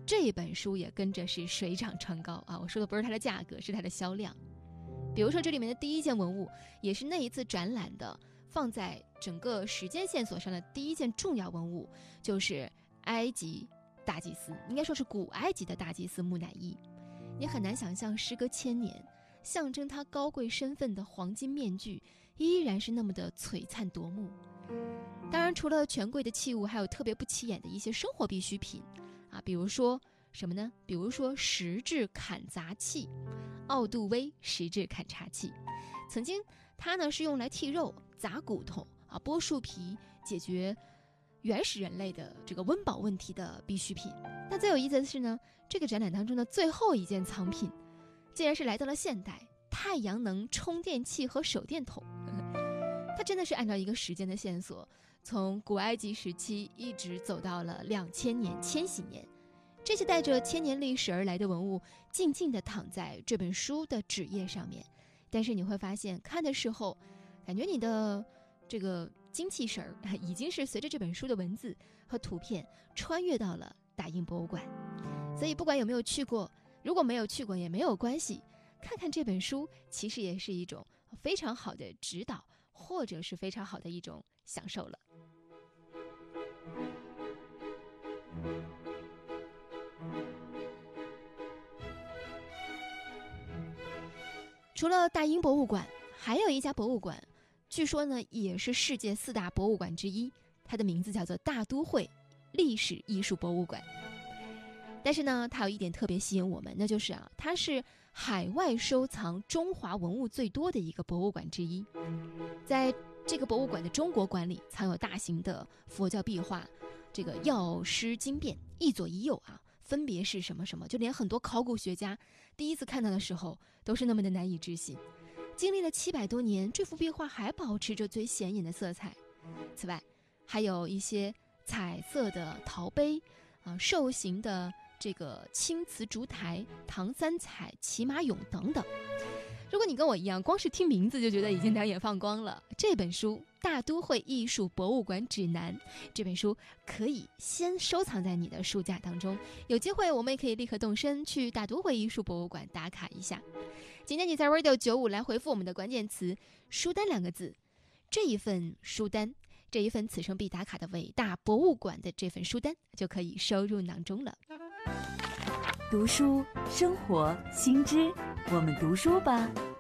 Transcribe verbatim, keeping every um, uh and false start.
这本书也跟着是水涨船高啊！我说的不是它的价格，是它的销量。比如说这里面的第一件文物，也是那一次展览的放在整个时间线索上的第一件重要文物，就是埃及大祭司，应该说是古埃及的大祭司木乃伊。你很难想象，时隔千年，象征他高贵身份的黄金面具依然是那么的璀璨夺目。当然，除了权贵的器物，还有特别不起眼的一些生活必需品啊，比如说什么呢？比如说石质砍砸器，奥杜威石质砍茶器。曾经它呢是用来剔肉、砸骨头啊、剥树皮，解决原始人类的这个温饱问题的必需品。那最有意思的是呢，这个展览当中的最后一件藏品，竟然是来到了现代，太阳能充电器和手电筒。它真的是按照一个时间的线索，从古埃及时期一直走到了两千年、千禧年。这些带着千年历史而来的文物，静静地躺在这本书的纸页上面。但是你会发现，看的时候，感觉你的这个精气神儿已经是随着这本书的文字和图片穿越到了大英博物馆。所以不管有没有去过，如果没有去过也没有关系，看看这本书其实也是一种非常好的指导，或者是非常好的一种享受了。除了大英博物馆，还有一家博物馆，据说呢也是世界四大博物馆之一，它的名字叫做大都会历史艺术博物馆。但是呢，它有一点特别吸引我们，那就是啊，它是海外收藏中华文物最多的一个博物馆之一。在这个博物馆的中国馆里，藏有大型的佛教壁画，这个药师经变一左一右啊，分别是什么什么，就连很多考古学家第一次看到的时候都是那么的难以置信。经历了七百多年，这幅壁画还保持着最显眼的色彩。此外，还有一些彩色的陶杯啊，兽形的这个青瓷烛台、唐三彩、骑马俑等等。如果你跟我一样，光是听名字就觉得已经两眼放光了，这本书《大都会艺术博物馆指南》，这本书可以先收藏在你的书架当中，有机会我们也可以立刻动身去大都会艺术博物馆打卡一下。今天你在 Radio 九五来回复我们的关键词书单两个字，这一份书单，这一份此生必打卡的伟大博物馆的这份书单就可以收入囊中了。 读书生活新知，我们读书吧。